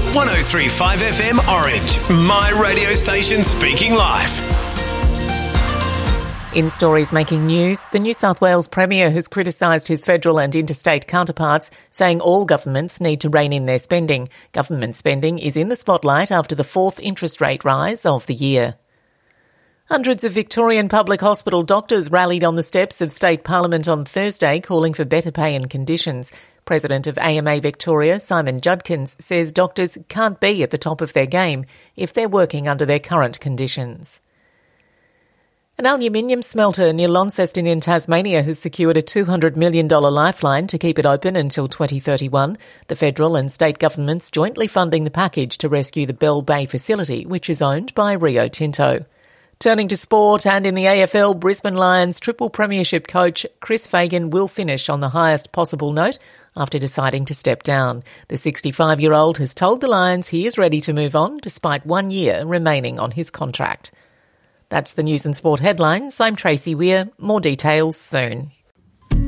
103.5 FM Orange, my radio station speaking live. In stories making news, the New South Wales Premier has criticised his federal and interstate counterparts, saying all governments need to rein in their spending. Government spending is in the spotlight after the fourth interest rate rise of the year. Hundreds of Victorian public hospital doctors rallied on the steps of State Parliament on Thursday, calling for better pay and conditions. President of AMA Victoria, Simon Judkins, says doctors can't be at the top of their game if they're working under their current conditions. An aluminium smelter near Launceston in Tasmania has secured a $200 million lifeline to keep it open until 2031. The federal and state governments jointly funding the package to rescue the Bell Bay facility, which is owned by Rio Tinto. Turning to sport, and in the AFL, Brisbane Lions triple premiership coach Chris Fagan will finish on the highest possible note after deciding to step down. The 65-year-old has told the Lions he is ready to move on despite 1 year remaining on his contract. That's the news and sport headlines. I'm Tracy Weir. More details soon.